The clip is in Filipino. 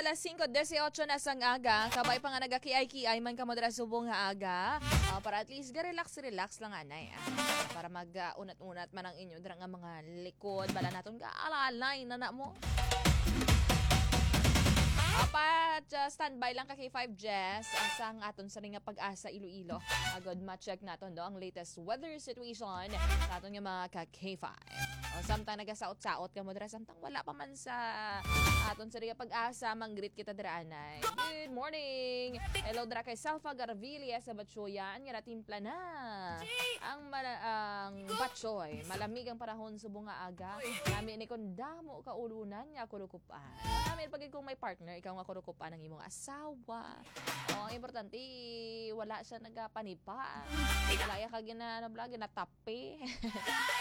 alas 5:18 na sang aga. Kabay pa nga nagakiay-kiay man ka mo dira subong nga aga. Para at least ga-relax lang anay. Para mag-unat-unat man ang inyo dira nga mga likod. Bala naton ga-alalay na mo. Apat, standby lang ka K5 Jess. Asang aton sa nga pag-asa Iloilo. Agad ma-check naton do ang latest weather situation sa aton nga mga ka K5. Samtang nagasaot-saot ka mo dira, samtang wala pa man sa aton sa nga pag-asa, manggreet kita dira anay. Good morning! Hello dira kay Salfa Garvilla sa Batchoyan. Nga natimpla na ang Batchoy. Malamig ang panahon subong nga aga. Nami ni kon damo ka ulunan nga kurukupan. Nami pag kung may partner, ikaw nga kurukupan ng imong asawa. Ang importante, wala siya nagapanipa. Wala ya ka ginatapi.